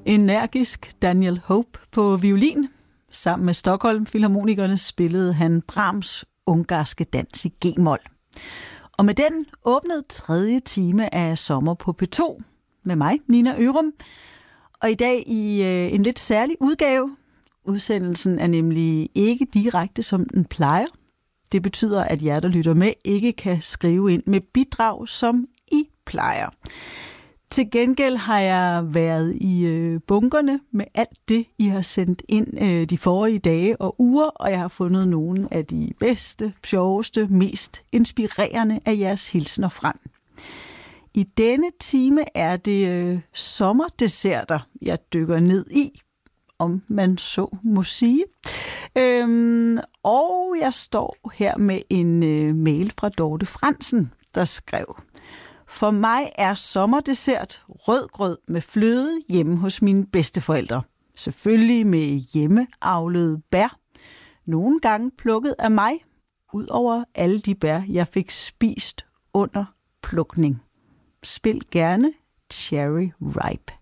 Energisk Daniel Hope på violin. Sammen med Stockholm Filharmonikerne spillede han Brahms' ungarske dans i G-mol. Og med den åbnede 3. time af Sommer på P2 med mig, Nina Ørum. Og i dag i en lidt særlig udgave. Udsendelsen er nemlig ikke direkte, som den plejer. Det betyder, at jer, der lytter med, ikke kan skrive ind med bidrag, som I plejer. Til gengæld har jeg været i bunkerne med alt det, I har sendt ind de forrige dage og uger, og jeg har fundet nogle af de bedste, sjoveste, mest inspirerende af jeres hilsener frem. I denne time er det sommerdesserter, jeg dykker ned i, om man så må sige. Og jeg står her med en mail fra Dorte Fransen, der skrev: For mig er sommerdessert rødgrød med fløde hjemme hos mine bedsteforældre. Selvfølgelig med hjemmeavlede bær. Nogle gange plukket af mig, ud over alle de bær, jeg fik spist under plukning. Spil gerne Cherry Ripe.